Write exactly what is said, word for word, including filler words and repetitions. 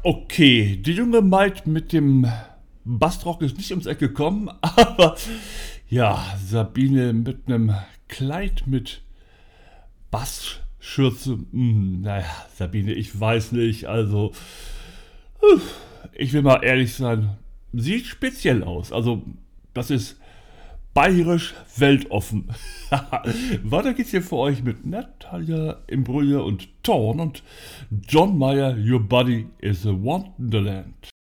Okay, die junge Maid mit dem Bassrock ist nicht ums Eck gekommen, aber ja, Sabine mit einem Kleid mit Bassschürze. Hm, naja, Sabine, ich weiß nicht, also uh, ich will mal ehrlich sein, sieht speziell aus. Also, das ist bayerisch weltoffen. Weiter geht's hier für euch mit Natalia Imbruglia und Thorn und John Mayer, Your Body is a Wonderland.